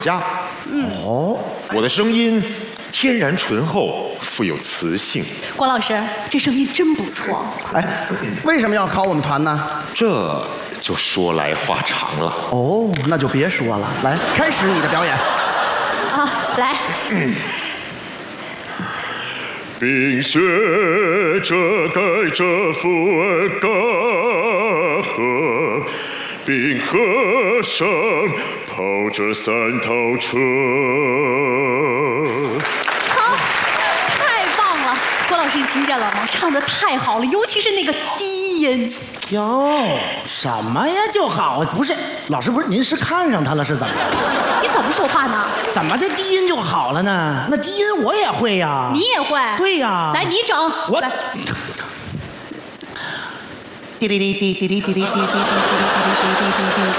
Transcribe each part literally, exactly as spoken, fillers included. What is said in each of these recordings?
家。 嗯、 哦，我的声音天然醇厚，富有磁性。 郭老师，这声音真不错。 哎，为什么要考我们团呢？ 这就说来话长了。 哦，那就别说了，来，开始你的表演。 啊，来。 嗯。冰雪遮盖着伏尔加河，冰河上跑着三套车。 好，太棒了！郭老师，你听见了吗？唱得太好了，尤其是那个低音。 哟，什么呀就好？不是，老师不是您是看上他了是怎么？ 你怎么说话呢？ 怎么的低音就好了呢？那低音我也会呀。 你也会？ 对呀。 来，你整。 我。 来。 滴滴滴滴滴滴滴滴滴滴滴滴滴滴滴滴。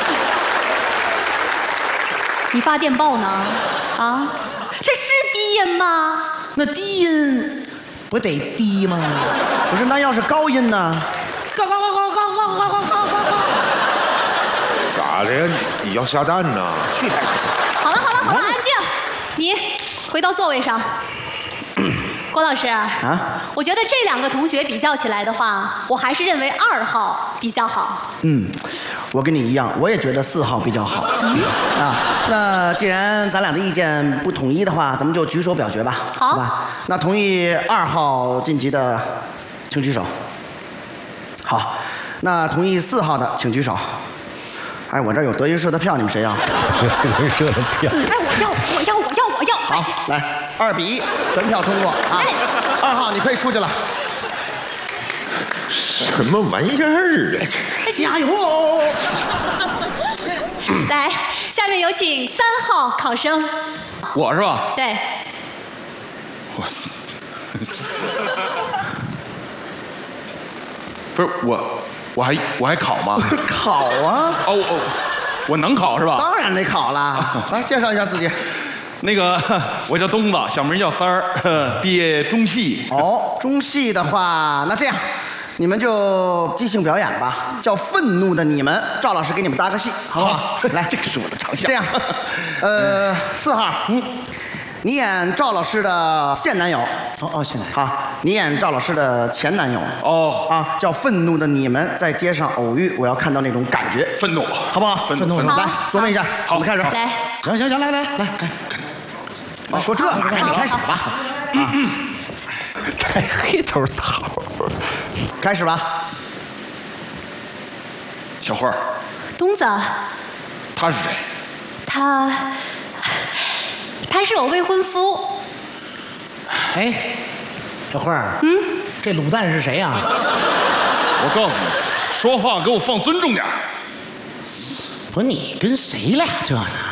你发电报呢？啊？这是低音吗？ 那低音不得低吗？ 不是，那要是高音呢？ 高高高高高高高高高高。 咋的呀？你要下蛋呢？ 去边去！ 好了好了好了，安静。你回到座位上。郭老师啊，我觉得这两个同学比较起来的话，我还是认为二号比较好。 嗯，我跟你一样，我也觉得四号比较好。嗯啊，那既然咱俩的意见不统一的话，咱们就举手表决吧。 好， 好吧。那同意二号晋级的，请举手。好，那同意四号的，请举手。哎，我这儿有德云社的票，你们谁要？ 德云社的票。 哎，我要，我要，我要，我要。 好，来，二比一，全票通过啊！二号，你可以出去了。 什么玩意儿啊！ 加油！ 来，下面有请三号考生。 我是吧？ 对。 我。不是我。我还我还考吗？ 考啊！ 哦哦，我能考是吧？ 当然得考啦！来，介绍一下自己。 那个，我叫东子，小名叫三儿，毕业中戏。 哦，中戏的话，那这样，你们就即兴表演吧，叫《愤怒的你们》，赵老师给你们搭个戏，好不好？来， 这个是我的长项。 这样，呃，四号，嗯，你演赵老师的现男友。 哦哦，现在好，你演赵老师的前男友。 哦啊，叫愤怒的你们在街上偶遇，我要看到那种感觉。 愤怒， 好不好？ 愤怒， 愤怒。来，琢磨一下。 好， 我们开始。 来， 行行行，来来来来， 说这玩意儿，赶紧开始吧。啊， 太黑头桃。 开始吧。 小花， 东子。 他是谁？ 他，他是我未婚夫。 哎，小慧儿，嗯，这卤蛋是谁呀？ 我告诉你，说话给我放尊重点。 不是你跟谁俩这呢？